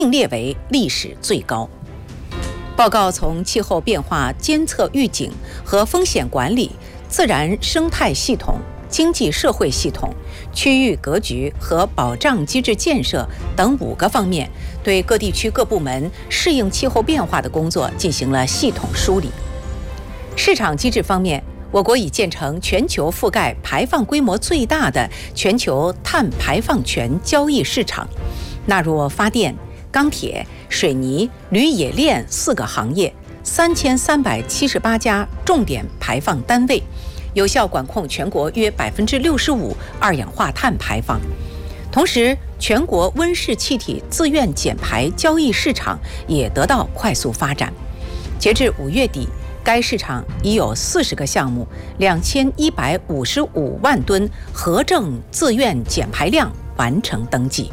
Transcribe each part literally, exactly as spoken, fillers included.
并列为历史最高。报告从气候变化监测预警和风险管理、自然生态系统、经济社会系统、区域格局和保障机制建设等五个方面，对各地区各部门适应气候变化的工作进行了系统梳理。市场机制方面，我国已建成全球覆盖排放规模最大的全球碳排放权交易市场，纳入发电、钢铁、水泥、铝冶炼四个行业，三千三百七十八家重点排放单位，有效管控全国约百分之六十五二氧化碳排放。同时，全国温室气体自愿减排交易市场也得到快速发展。截至五月底，该市场已有四十个项目，两千一百五十五万吨核证自愿减排量完成登记。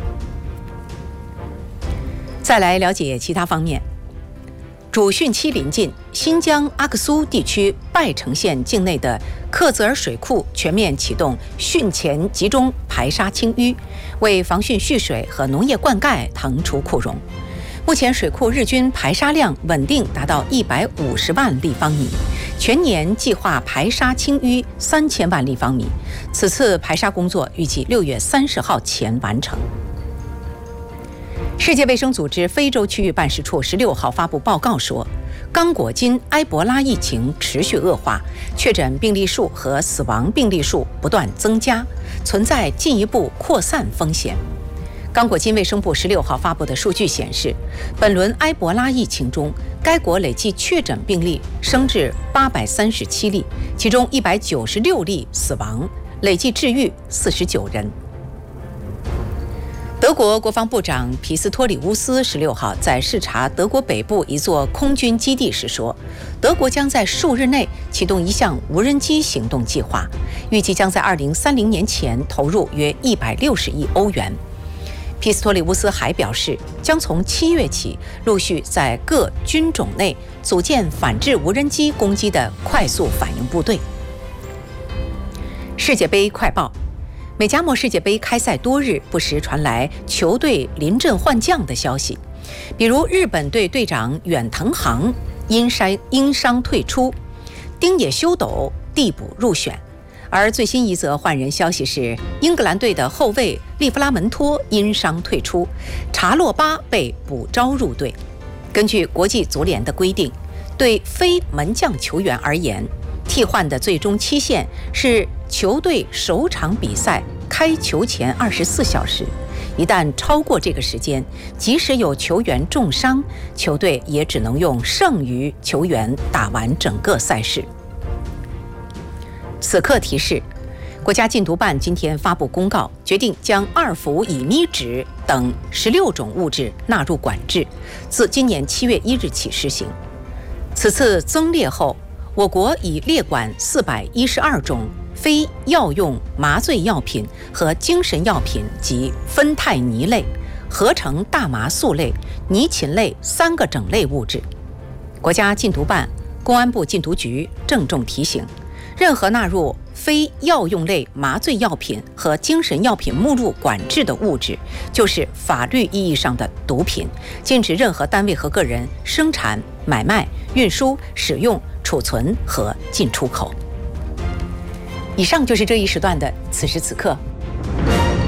再来了解其他方面。主汛期临近，新疆阿克苏地区拜城县境内的克孜尔水库全面启动汛前集中排沙清淤，为防汛蓄水和农业灌溉腾出库容。目前水库日均排沙量稳定达到一百五十万立方米，全年计划排沙清淤三千万立方米。此次排沙工作预计六月三十号前完成。世界卫生组织非洲区域办事处十六号发布报告说，刚果金埃博拉疫情持续恶化，确诊病例数和死亡病例数不断增加，存在进一步扩散风险。刚果金卫生部十六号发布的数据显示，本轮埃博拉疫情中，该国累计确诊病例升至八百三十七例，其中一百九十六例死亡，累计治愈四十九人。德国国防部长皮斯托里乌斯十六号在视察德国北部一座空军基地时说，德国将在数日内启动一项无人机行动计划，预计将在二零三零年前投入约一百六十亿欧元。皮斯托里乌斯还表示，将从七月起陆续在各军种内组建反制无人机攻击的快速反应部队。世界杯快报。美加墨世界杯开赛多日，不时传来球队临阵换将的消息，比如日本队队长远藤航因伤因伤退出，丁野修斗递补入选。而最新一则换人消息是，英格兰队的后卫利弗拉门托因伤退出，查洛巴被补招入队。根据国际足联的规定，对非门将球员而言，替换的最终期限是球队首场比赛开球前二十四小时，一旦超过这个时间，即使有球员重伤，球队也只能用剩余球员打完整个赛事。此刻提示，国家禁毒办今天发布公告，决定将二氟乙醚酯等十六种物质纳入管制，自今年七月一日起施行。此次增列后，我国已列管四百一十二种非药用麻醉药品和精神药品及酚酞泥类、合成大麻素类、泥禽类三个整类物质。国家禁毒办、公安部禁毒局郑重提醒，任何纳入非药用类麻醉药品和精神药品目录管制的物质，就是法律意义上的毒品，禁止任何单位和个人生产、买卖、运输、使用、储存和进出口。以上就是这一时段的此时此刻。